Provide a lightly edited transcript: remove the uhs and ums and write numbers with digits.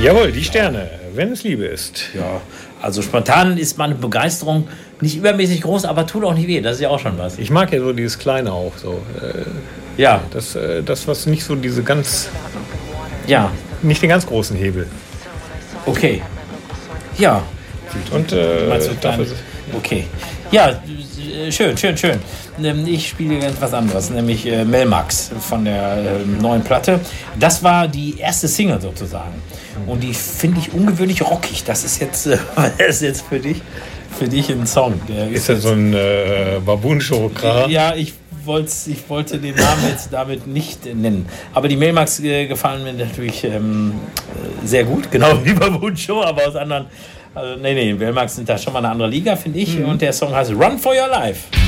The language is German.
Jawohl, die Sterne, wenn es Liebe ist. Ja, also spontan ist meine Begeisterung nicht übermäßig groß, aber tut auch nicht weh. Das ist ja auch schon was. Ich mag ja so dieses Kleine auch so. Ja. Das, was nicht so diese ganz... Ja. Nicht den ganz großen Hebel. Okay. Ja. Und dafür... Okay. Ja, schön. Ich spiele ganz was anderes, nämlich Melmax von der neuen Platte. Das war die erste Single sozusagen. Und die finde ich ungewöhnlich rockig. Das ist jetzt, für dich ein Song. Ist das so ein Baboon-Chokra? Ja, ich wollte den Namen jetzt damit nicht nennen. Aber die Melmax gefallen mir natürlich sehr gut. Genau wie Baboon Show, aber aus anderen... Also, nee, Melmax sind da schon mal eine andere Liga, finde ich. Und der Song heißt Run for Your Life.